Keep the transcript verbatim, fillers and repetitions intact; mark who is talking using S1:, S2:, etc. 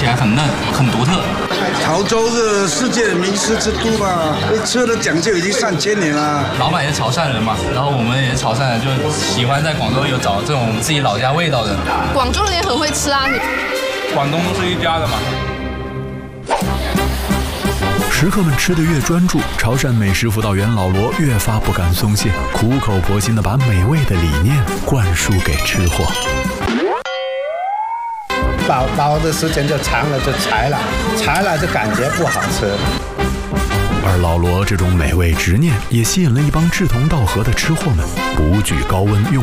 S1: 起来很嫩，很独特。
S2: 潮州是世界名师之都嘛，吃的讲究已经上千年了。
S1: 老板也是潮汕人嘛，然后我们也是潮汕人，就喜欢在广州有找这种自己老家味道的。
S3: 广州人也很会吃啊，
S1: 广东都是一家的嘛。
S4: 食客们吃得越专注，潮汕美食辅导员老罗越发不敢松懈，苦口婆心地把美味的理念灌输给吃货。
S5: 煲煲的时间就长了，就柴了，柴了就感觉不好吃。
S4: 而老罗这种美味执念，也吸引了一帮志同道合的吃货们，不惧高温用。